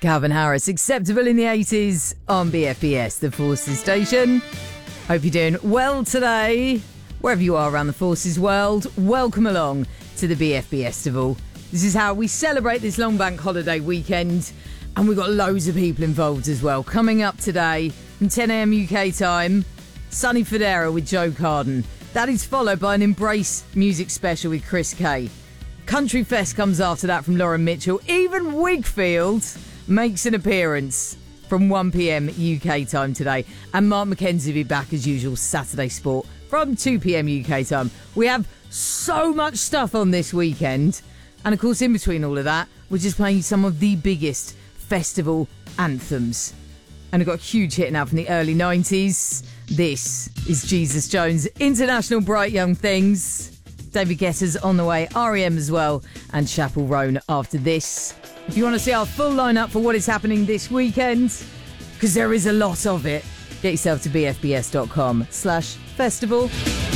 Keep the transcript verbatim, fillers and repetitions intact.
Calvin Harris, Acceptable in the eighties on B F B S, the Forces station. Hope you're doing well today. Wherever you are around the Forces world, welcome along to the B F B Festival. This is how we celebrate this long bank holiday weekend, and we've got loads of people involved as well. Coming up today from ten a.m. U K time, Sonny Fodera with Joe Carden. That is followed by an Embrace music special with Chris Kay. Country Fest comes after that from Lauren Mitchell. Even Wigfield makes an appearance from one p.m. U K time today. And Mark McKenzie will be back as usual Saturday Sport from two p.m. U K time. We have so much stuff on this weekend. And of course, in between all of that, we're just playing some of the biggest festival anthems. And I've got a huge hit now from the early nineties. This is Jesus Jones, International Bright Young Things. David Guetta's on the way, R E M as well, and Chapel Roan after this. If you want to see our full lineup for what is happening this weekend, because there is a lot of it, get yourself to bfbs.com slash festival.